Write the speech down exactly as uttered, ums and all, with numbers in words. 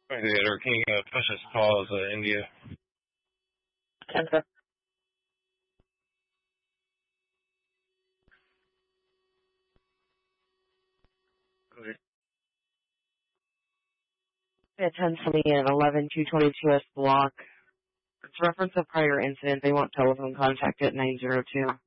Or can you uh, push this call as uh, India? Okay. Yeah, ten twenty and eleven two twenty-two S block. It's reference a prior incident. They want telephone contact at nine zero two.